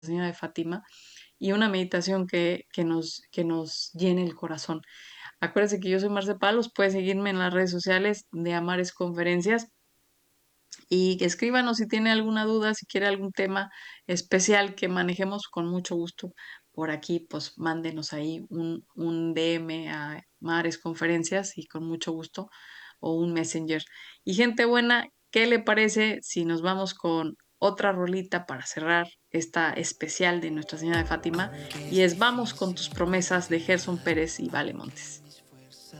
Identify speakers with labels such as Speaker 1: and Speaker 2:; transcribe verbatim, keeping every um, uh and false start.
Speaker 1: Señora de Fátima y una meditación que, que nos, que nos llene el corazón. Acuérdense que yo soy Marce Palos, puedes seguirme en las redes sociales de Amares Conferencias y que escríbanos si tiene alguna duda, si quiere algún tema especial que manejemos con mucho gusto por aquí, pues mándenos ahí un, un D M a Mares Conferencias y con mucho gusto o un Messenger. Y gente buena, ¿qué le parece si nos vamos con otra rolita para cerrar esta especial de Nuestra Señora de Fátima? Y es Vamos con tus promesas de Gerson Pérez y Vale Montes.